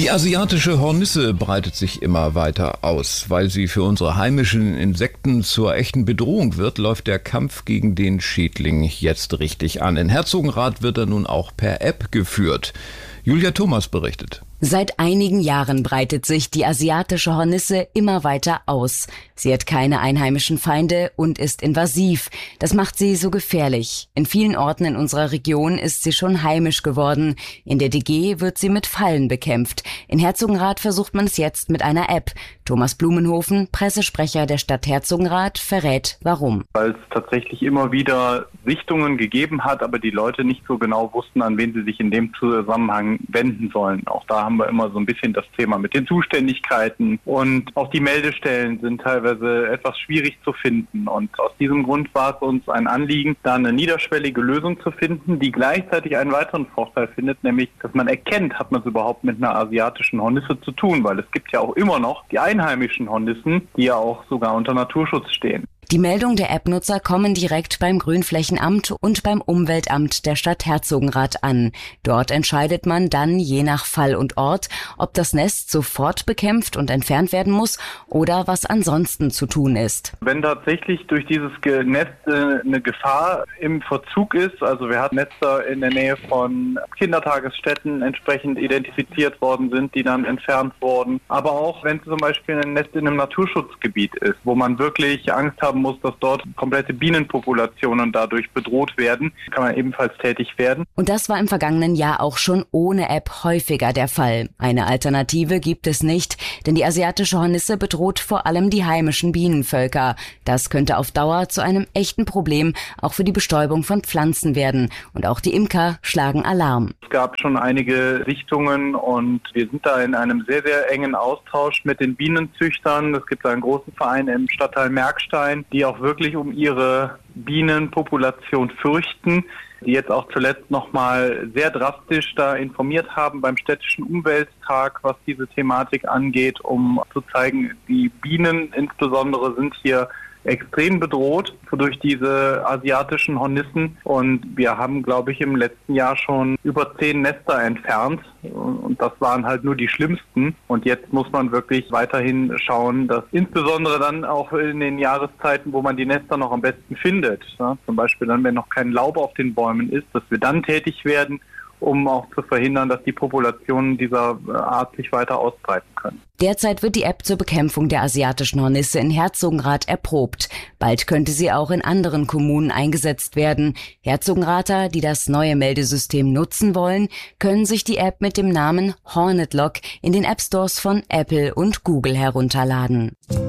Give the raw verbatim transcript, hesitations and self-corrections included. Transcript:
Die asiatische Hornisse breitet sich immer weiter aus. Weil sie für unsere heimischen Insekten zur echten Bedrohung wird, läuft der Kampf gegen den Schädling jetzt richtig an. In Herzogenrath wird er nun auch per App geführt. Julia Thomas berichtet. Seit einigen Jahren breitet sich die asiatische Hornisse immer weiter aus. Sie hat keine einheimischen Feinde und ist invasiv. Das macht sie so gefährlich. In vielen Orten in unserer Region ist sie schon heimisch geworden. In der D G wird sie mit Fallen bekämpft. In Herzogenrath versucht man es jetzt mit einer App. Thomas Blumenhofen, Pressesprecher der Stadt Herzogenrath, verrät, warum. Weil es tatsächlich immer wieder Sichtungen gegeben hat, aber die Leute nicht so genau wussten, an wen sie sich in dem Zusammenhang wenden sollen. Auch da haben wir immer so ein bisschen das Thema mit den Zuständigkeiten, und auch die Meldestellen sind teilweise etwas schwierig zu finden, und aus diesem Grund war es uns ein Anliegen, da eine niederschwellige Lösung zu finden, die gleichzeitig einen weiteren Vorteil findet, nämlich, dass man erkennt, hat man es überhaupt mit einer asiatischen Hornisse zu tun, weil es gibt ja auch immer noch die einheimischen Hornissen, die ja auch sogar unter Naturschutz stehen. Die Meldungen der App-Nutzer kommen direkt beim Grünflächenamt und beim Umweltamt der Stadt Herzogenrath an. Dort entscheidet man dann je nach Fall und Ort, ob das Nest sofort bekämpft und entfernt werden muss oder was ansonsten zu tun ist. Wenn tatsächlich durch dieses Nest eine Gefahr im Verzug ist, also wir hatten Nester in der Nähe von Kindertagesstätten entsprechend identifiziert worden sind, die dann entfernt wurden, aber auch wenn zum Beispiel ein Nest in einem Naturschutzgebiet ist, wo man wirklich Angst haben muss, dass dort komplette Bienenpopulationen dadurch bedroht werden, kann man ebenfalls tätig werden. Und das war im vergangenen Jahr auch schon ohne App häufiger der Fall. Eine Alternative gibt es nicht, denn die asiatische Hornisse bedroht vor allem die heimischen Bienenvölker. Das könnte auf Dauer zu einem echten Problem auch für die Bestäubung von Pflanzen werden. Und auch die Imker schlagen Alarm. Es gab schon einige Sichtungen und wir sind da in einem sehr, sehr engen Austausch mit den Bienenzüchtern. Es gibt einen großen Verein im Stadtteil Merkstein, die auch wirklich um ihre Bienenpopulation fürchten, die jetzt auch zuletzt nochmal sehr drastisch da informiert haben beim städtischen Umwelttag, was diese Thematik angeht, um zu zeigen, die Bienen insbesondere sind hier extrem bedroht durch diese asiatischen Hornissen, und wir haben, glaube ich, im letzten Jahr schon über zehn Nester entfernt, und das waren halt nur die schlimmsten, und jetzt muss man wirklich weiterhin schauen, dass insbesondere dann auch in den Jahreszeiten, wo man die Nester noch am besten findet, ja, zum Beispiel dann, wenn noch kein Laub auf den Bäumen ist, dass wir dann tätig werden, um auch zu verhindern, dass die Populationen dieser Art sich weiter ausbreiten können. Derzeit wird die App zur Bekämpfung der asiatischen Hornisse in Herzogenrath erprobt. Bald könnte sie auch in anderen Kommunen eingesetzt werden. Herzogenrather, die das neue Meldesystem nutzen wollen, können sich die App mit dem Namen Hornet Lock in den App Stores von Apple und Google herunterladen.